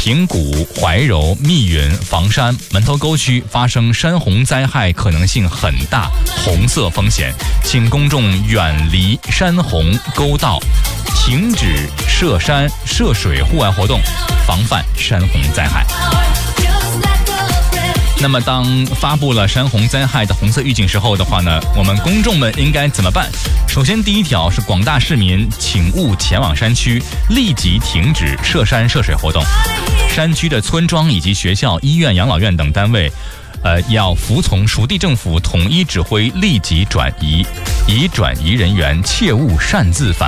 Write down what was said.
平谷、怀柔、密云、房山、门头沟区发生山洪灾害可能性很大，红色风险，请公众远离山洪沟道，停止涉山涉水户外活动，防范山洪灾害。那么当发布了山洪灾害的红色预警时候的话呢，我们公众们应该怎么办？首先第一条是广大市民请勿前往山区，立即停止涉山涉水活动。山区的村庄以及学校、医院、养老院等单位要服从属地政府统一指挥，立即转移，已转移人员切勿擅自返